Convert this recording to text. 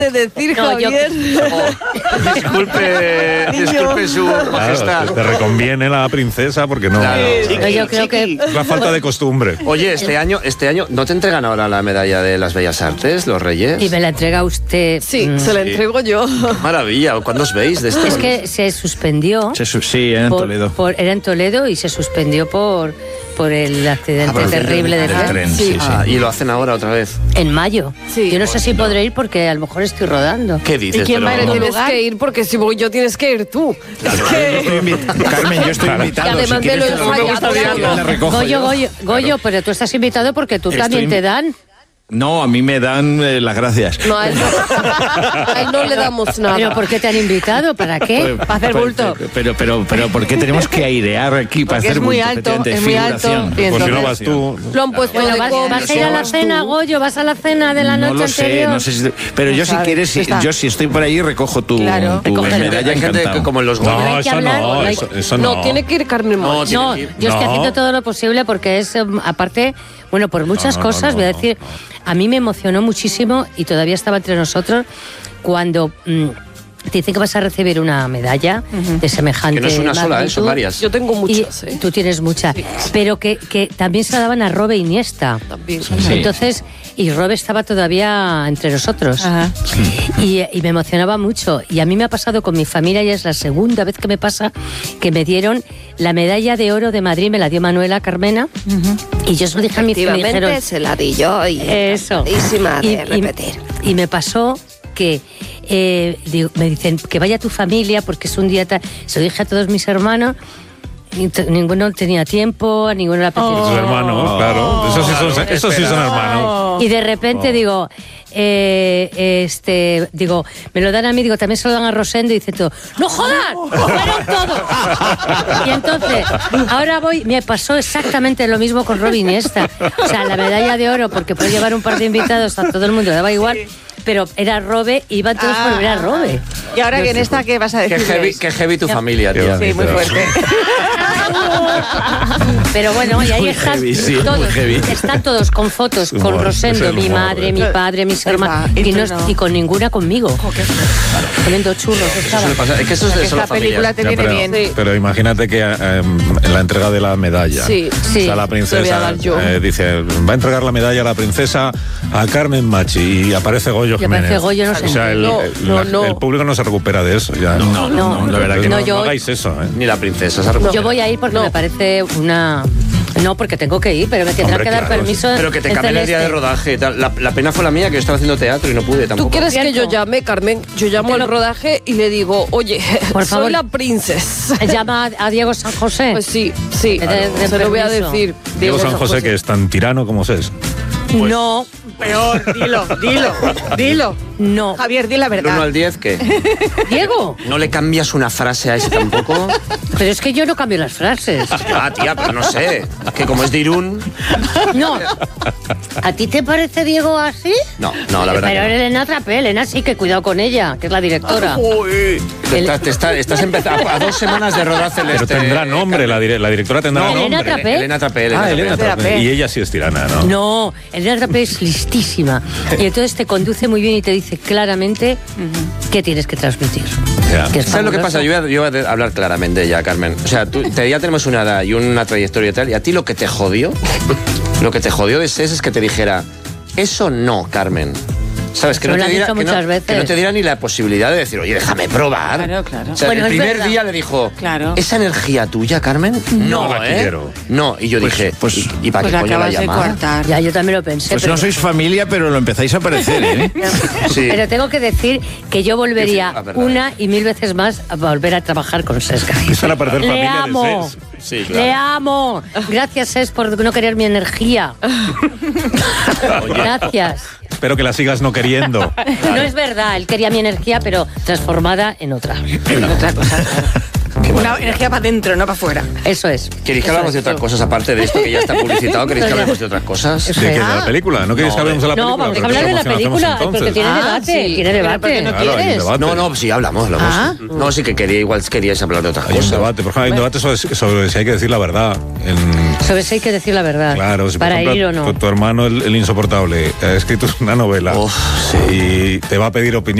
decir, Javier. Disculpe su majestad. Te reconviene la princesa porque no. Claro. Yo creo que Es la falta de costumbre. Oye, este año, ¿no te entregan ahora la medalla de las Bellas Artes, los Reyes? y me la entrega usted. Sí, se la entrego yo. Maravilla. ¿Cuándo os veis de esto? Es que se suspendió. Sí, era en Toledo. Era en Toledo y se suspendió por el accidente terrible del tren. Sí. Y lo hacen ahora otra vez. En mayo. Sí. Yo no sé si podré ir porque a lo mejor estoy rodando. ¿Qué ¿Y dices? quién va a Pero- tienes que ir? Porque si voy yo tienes que ir tú. Es que... Carmen, yo estoy invitado. Que además si me lo quieres, ensaya, yo la recojo yo. Goyo, pero tú estás invitado porque tú también te dan. No, a mí me dan las gracias. No, a él no le damos nada. ¿Pero por qué te han invitado? ¿Para qué? Para hacer bulto. Pero ¿por qué tenemos que airear aquí para Porque hacer es muy bulto? alto, Efectivamente, es muy alto. figuración. Y Pues si no entonces- vas tú. Lo han puesto Bueno, de vas a ir a la cena, Goyo, vas a la cena de la No noche lo sé, anterior. no sé si... Pero yo si sabes, quieres, está. yo si estoy por ahí recojo tu Claro. medalla Hay gente encantado. que como en los No, Goya. hay que eso hablar, no, hay- eso no. No, tiene que ir Carmen No, Moch. No, tiene que ir. yo estoy No. haciendo todo lo posible porque es, aparte, bueno, por muchas no, cosas, no, voy a no, decir, a mí me emocionó muchísimo y todavía estaba entre nosotros cuando te dicen que vas a recibir una medalla de semejante Que no es una sola, magnitud. son varias. Yo tengo muchas, Y tú tienes muchas, pero que también se la daban a Robe Iniesta. También. Sí. Entonces, y Robe estaba todavía entre nosotros. Ajá. Y me emocionaba mucho. Y a mí me ha pasado con mi familia y es la segunda vez que me pasa que me dieron la medalla de oro de Madrid, me la dio Manuela Carmena. Y yo se lo dije a mi familia. Efectivamente, se la di yo y Eso. encantadísima de repetir. Y me pasó que me dicen que vaya tu familia porque es un día tal. Se lo dije a todos mis hermanos. Y ninguno tenía tiempo, a ninguno le apetecía. Sus hermanos, claro. Esos sí son hermanos. Y de repente digo, me lo dan a mí, digo, también se lo dan a Rosendo y dice todo, ¡no jodas! ¡Fueron todos! Y entonces, ahora me pasó exactamente lo mismo con Robe Iniesta. O sea, la medalla de oro, porque puede llevar un par de invitados a todo el mundo, daba igual, pero era Robe, iban todos por ver a Robe. Y ahora que en esta, ¿qué vas a decir? Qué heavy tu familia, Qué tío. Sí, muy fuerte. Pero bueno, y ahí Muy están heavy, sí, todos, muy heavy. están todos con fotos, con Humor, Rosendo, es el mi humor, madre, mi padre, mis hermanos, verdad, y con ninguna conmigo. Comiendo churros Eso estaba. le pasa. Es que eso es de Esta solo película familia. te Ya, viene pero, bien. pero imagínate que en la entrega de la medalla, Sí, sí. está la Te voy a princesa, dar yo. dice, va a entregar la medalla a la princesa a Carmen Machi y aparece Goyo Y aparece Jiménez. Goyo, no sé. O sea, No. el público no se recupera de eso. Ya. No, la verdad que no, no, yo- no hagáis eso. Ni la princesa. se recupera. Yo voy a ir porque me parece una... No, porque tengo que ir, pero me tendrán Hombre, que dar claro, permiso. Pero que te en cambien el día de Celeste. rodaje y tal. La pena fue la mía, que yo estaba haciendo teatro y no pude tampoco. ¿Tú quieres que yo Cierto. llame, Carmen? Yo llamo al rodaje y le digo, oye, Por favor. soy la princesa. Llama a Diego San José. Pues sí, De se lo voy a permiso. decir. Diego San José, que es tan tirano como es. No, Peor, dilo. no. Javier, di la Del 1 verdad. al 10, ¿qué? Diego, ¿No le cambias una frase a ese tampoco? pero es que yo no cambio las frases. Ah, tía, pero no sé. Que como es de Irún... No. ¿A ti te parece Diego así? No, la verdad Pero que no. Elena Trapé, Elena sí, que cuidado con ella, que es la directora. Estás empezando a 2 semanas de rodaje. Pero tendrá nombre, la directora tendrá No, nombre. Elena Trapé. Elena Trapé. Elena Trapé. Trapé. Y ella sí es tirana, ¿no? No, Elena Trapé es listísima. Y entonces te conduce muy bien y te dice claramente qué tienes que transmitir. Ya. Que es ¿Sabes lo que fabuloso. pasa? Yo voy a hablar claramente ya, Carmen. O sea, ya tenemos una edad y una trayectoria y tal, y a ti lo que te jodió de SES es que te dijera, eso no, Carmen. ¿Sabes? Que Eso no, lo te han diera, dicho que, muchas no, veces. que no te diera ni la posibilidad de decir, oye, déjame probar. Claro. O sea, Bueno, el es primer verdad. día le dijo, Claro. ¿esa energía tuya, Carmen? No la quiero. No, y yo dije, ¿y para Pues qué la coño la acabas de llamaba? cortar. Ya, yo también lo pensé. Pues pero, no sois familia, pero lo empezáis a parecer, ¿eh? Sí. pero tengo que decir que yo volvería La verdad. una y 1000 veces más a volver a trabajar con Sesca. Es para perder Le familia de amo. SES. Sí, claro. Le amo. Gracias, Ses, por no querer mi energía. Gracias. Espero que la sigas no queriendo. No es verdad, él quería mi energía, pero transformada en otra. Otra cosa. Una energía para adentro, no para afuera. Eso es. ¿Queréis que Eso hablamos de es. otras cosas aparte de esto que ya está publicitado? ¿Queréis que hablemos de otras cosas? Eso ¿De qué? es. ¿De la película? ¿No queréis que hablemos de la No, película? vamos a Pero hablar de la ¿cómo hacemos película, entonces? porque tiene debate, sí. tiene Pero debate. ¿por qué no Claro, hay un quieres? debate. No, sí, hablamos. Ah. No, sí que igual queríais hablar de otras Hay un cosas. debate, por ejemplo, hay un debate sobre si hay que decir la verdad. Sobre si hay que decir la verdad. Claro, si por para ejemplo, ir o no. tu hermano, el insoportable, ha escrito una novela Uf, y te va a pedir opinión